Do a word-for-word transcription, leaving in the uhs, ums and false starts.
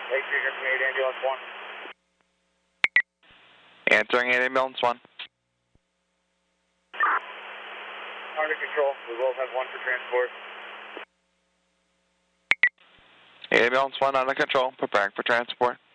eight Trigger from eight Ambulance one. Answering eight Ambulance one. Under control. We will have one for transport. eight Ambulance one under control. Preparing for transport.